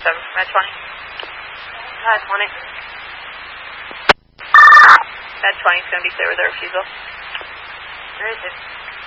7, Med 20. Hi, 20. Med 20 is going to be clear with their refusal. Where is it?